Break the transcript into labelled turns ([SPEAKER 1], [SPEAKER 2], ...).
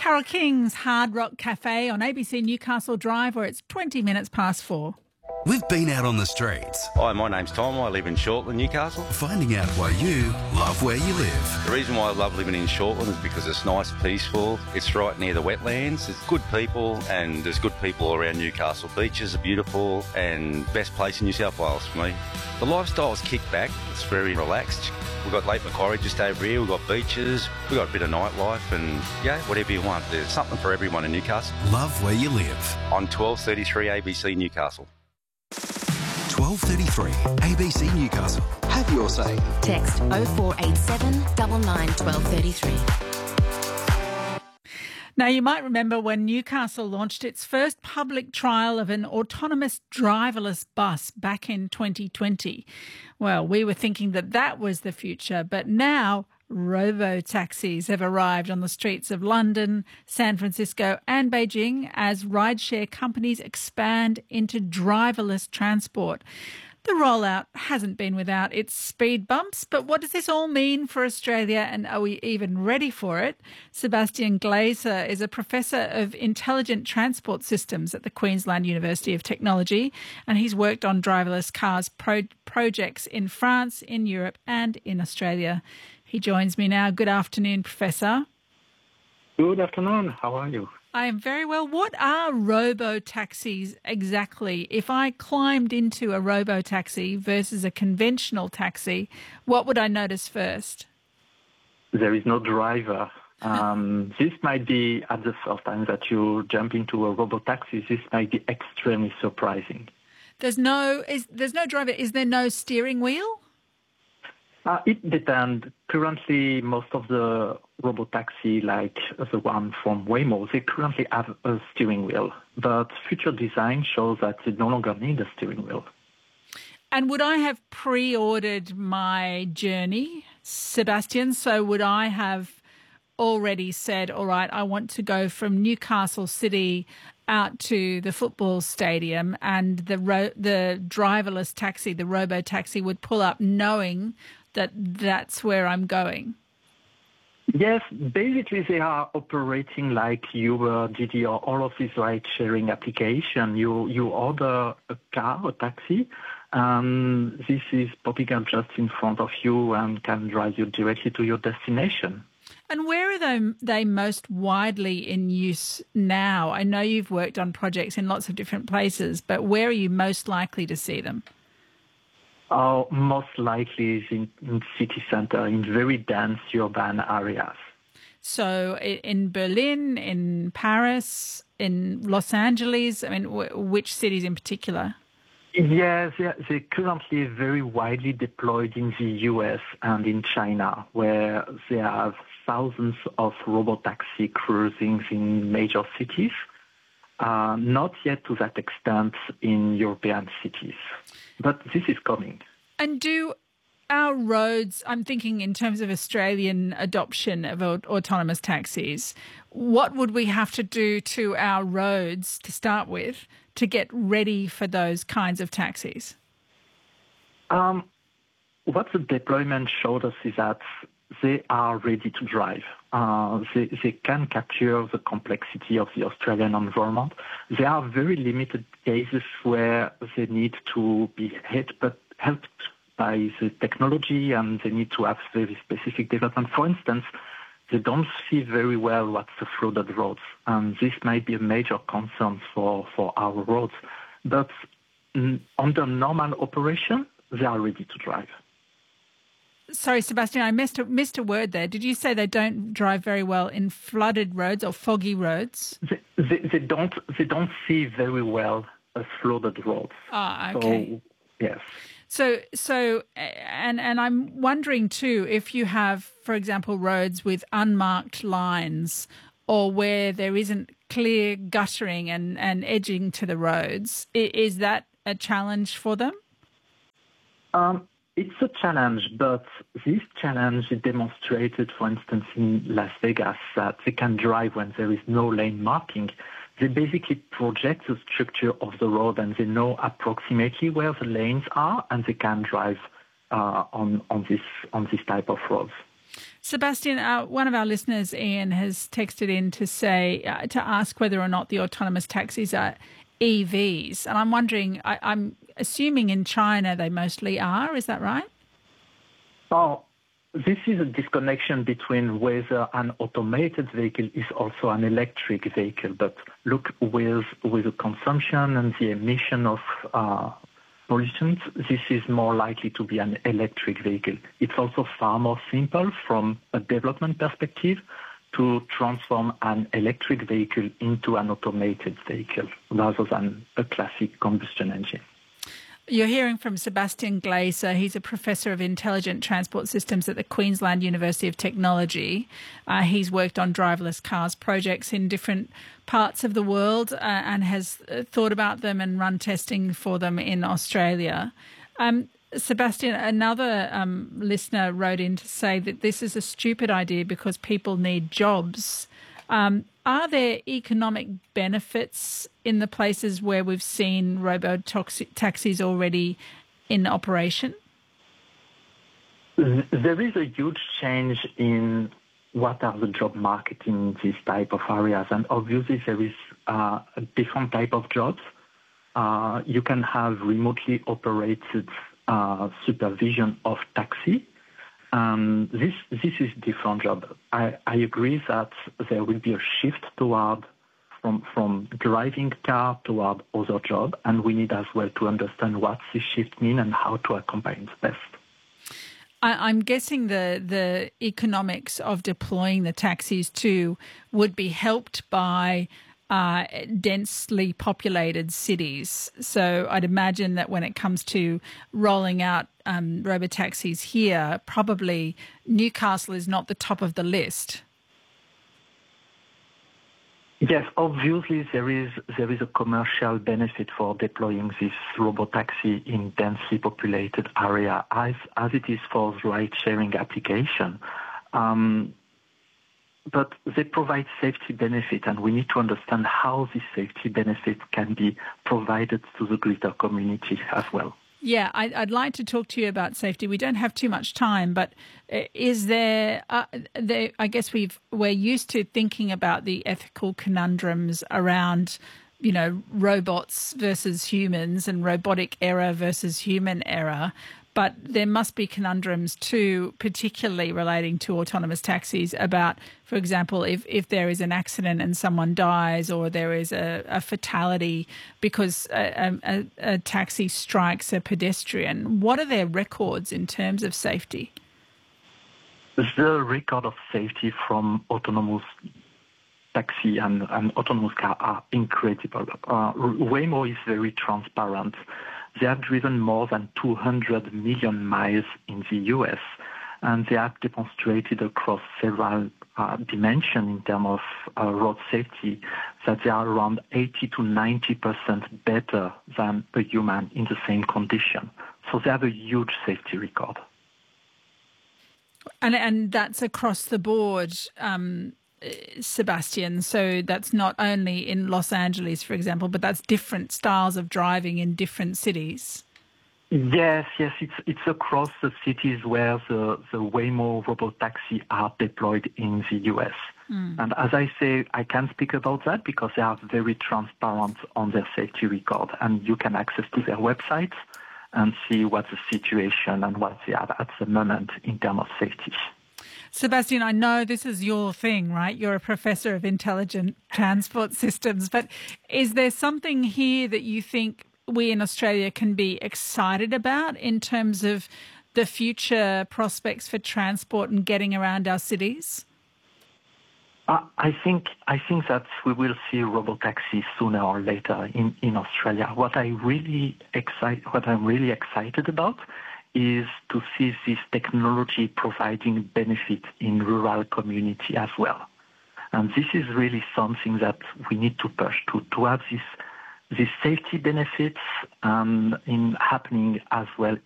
[SPEAKER 1] Carole King's Hard Rock Cafe on ABC Newcastle Drive, where it's 20 minutes past 4.
[SPEAKER 2] We've been out on the streets.
[SPEAKER 3] Hi, my name's Tom. I live in Shortland, Newcastle.
[SPEAKER 2] Finding out why you love where you live.
[SPEAKER 3] The reason why I love living in Shortland is because it's nice, peaceful. It's right near the wetlands. It's good people, and there's good people around Newcastle. Beaches are beautiful and best place in New South Wales for me. The lifestyle's kicked back. It's very relaxed. We've got Lake Macquarie just over here. We've got beaches. We've got a bit of nightlife and, yeah, whatever you want. There's something for everyone in Newcastle.
[SPEAKER 2] Love where you live.
[SPEAKER 3] On 1233 ABC Newcastle.
[SPEAKER 2] 1233 ABC Newcastle. Have your say.
[SPEAKER 4] Text 0487 99 1233.
[SPEAKER 1] Now, you might remember when Newcastle launched its first public trial of an autonomous driverless bus back in 2020. Well, we were thinking that that was the future, but now robo-taxis have arrived on the streets of London, San Francisco and Beijing as rideshare companies expand into driverless transport. The rollout hasn't been without its speed bumps, but what does this all mean for Australia, and are we even ready for it? Sebastian Glaser is a professor of intelligent transport systems at the Queensland University of Technology, and he's worked on driverless cars projects in France, in Europe and in Australia. He joins me now. Good afternoon, Professor.
[SPEAKER 5] Good afternoon. How are you?
[SPEAKER 1] I am very well. What are robo-taxis exactly? If I climbed into a robo-taxi versus a conventional taxi, what would I notice first?
[SPEAKER 5] There is no driver. This might be, at the first time that you jump into a robo-taxi, this might be extremely surprising.
[SPEAKER 1] There's no driver. Is there no steering wheel?
[SPEAKER 5] It depends. Currently, most of the robotaxi, like the one from Waymo, they currently have a steering wheel. But future design shows that they no longer need a steering wheel.
[SPEAKER 1] And would I have pre-ordered my journey, Sebastian? So would I have already said, all right, I want to go from Newcastle City out to the football stadium, and the driverless taxi, the robo-taxi, would pull up knowing that that's where I'm going?
[SPEAKER 5] Yes, basically they are operating like Uber, Didi, or all of these ride-sharing applications. You order a car, a taxi, and this is popping up just in front of you and can drive you directly to your destination.
[SPEAKER 1] And where are they most widely in use now? I know you've worked on projects in lots of different places, but where are you most likely to see them?
[SPEAKER 5] Most likely is in city center, in very dense urban areas.
[SPEAKER 1] So in Berlin, in Paris, in Los Angeles, I mean, which cities in particular?
[SPEAKER 5] Yes, they're currently very widely deployed in the US and in China, where they have thousands of robotaxi cruising in major cities. Not yet to that extent in European cities, but this is coming. And
[SPEAKER 1] do our roads, I'm thinking in terms of Australian adoption of autonomous taxis, what would we have to do to our roads to start with to get ready for those kinds of taxis?
[SPEAKER 5] What the deployment showed us is that they are ready to drive. They can capture the complexity of the Australian environment. There are very limited cases where they need to be helped by the technology, and they need to have very specific development. For instance, they don't see very well what's the flooded roads, and this might be a major concern for our roads. But under normal operation, they are ready to drive.
[SPEAKER 1] Sorry, Sebastian, I missed a word there. Did you say they don't drive very well in flooded roads or foggy roads?
[SPEAKER 5] They don't see very well flooded roads.
[SPEAKER 1] Ah, okay.
[SPEAKER 5] So, yes.
[SPEAKER 1] So, and I'm wondering too, if you have, for example, roads with unmarked lines, or where there isn't clear guttering and edging to the roads, is that a challenge for them?
[SPEAKER 5] It's a challenge, but this challenge is demonstrated, for instance, in Las Vegas, that they can drive when there is no lane marking. They basically project the structure of the road, and they know approximately where the lanes are, and they can drive on this type of roads.
[SPEAKER 1] Sebastian, one of our listeners, Ian, has texted in to say to ask whether or not the autonomous taxis are EVs, and I'm wondering. I'm assuming in China they mostly are. Is that right?
[SPEAKER 5] Oh, this is a disconnection between whether an automated vehicle is also an electric vehicle. But look, with the consumption and the emission of pollutants, this is more likely to be an electric vehicle. It's also far more simple from a development perspective to transform an electric vehicle into an automated vehicle rather than a classic combustion engine.
[SPEAKER 1] You're hearing from Sebastian Glaser. He's a professor of intelligent transport systems at the Queensland University of Technology. He's worked on driverless cars projects in different parts of the world and has thought about them and run testing for them in Australia. Sebastian, another listener wrote in to say that this is a stupid idea because people need jobs. Are there economic benefits in the places where we've seen robo-taxis already in operation?
[SPEAKER 5] There is a huge change in what are the job market in these type of areas. And obviously there is a different type of jobs. You can have remotely operated supervision of taxi. This is different job. I agree that there will be a shift toward from driving car toward other job, and we need as well to understand what this shift means and how to accompany it best.
[SPEAKER 1] I'm guessing the economics of deploying the taxis too would be helped by densely populated cities. So I'd imagine that when it comes to rolling out robotaxis here, probably Newcastle is not the top of the list.
[SPEAKER 5] Yes, obviously there is a commercial benefit for deploying this robotaxi in densely populated area as it is for the ride-sharing application. But they provide safety benefit, and we need to understand how this safety benefit can be provided to the greater community as well.
[SPEAKER 1] Yeah, I'd like to talk to you about safety. We don't have too much time, but is there? I guess we're used to thinking about the ethical conundrums around, robots versus humans and robotic error versus human error. But there must be conundrums too, particularly relating to autonomous taxis about, for example, if there is an accident and someone dies or there is a fatality because a taxi strikes a pedestrian. What are their records in terms of safety?
[SPEAKER 5] The record of safety from autonomous taxi and autonomous car are incredible. Waymo is very transparent. They have driven more than 200 million miles in the U.S., and they have demonstrated across several dimensions in terms of road safety that they are around 80 to 90% better than a human in the same condition. So they have a huge safety record.
[SPEAKER 1] And that's across the board, Sebastian. So that's not only in Los Angeles, for example, but that's different styles of driving in different cities.
[SPEAKER 5] Yes, it's across the cities where the Waymo robotaxi are deployed in the US. And as I say, I can speak about that because they are very transparent on their safety record, and you can access to their websites and see what's the situation and what they have at the moment in terms of safety.
[SPEAKER 1] Sebastian, I know this is your thing, right? You're a professor of intelligent transport systems, but is there something here that you think we in Australia can be excited about in terms of the future prospects for transport and getting around our cities?
[SPEAKER 5] I think that we will see robotaxis sooner or later in Australia. What I'm really excited about is to see this technology providing benefit in rural community as well. And this is really something that we need to push to have these safety benefits in happening as well